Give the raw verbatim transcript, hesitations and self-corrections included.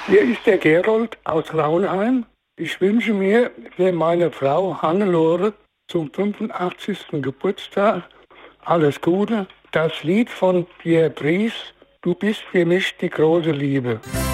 Hier ist der Gerold aus Raunheim. Ich wünsche mir für meine Frau Hannelore zum fünfundachtzigsten Geburtstag alles Gute. Das Lied von Pierre Brice, Du bist für mich die große Liebe.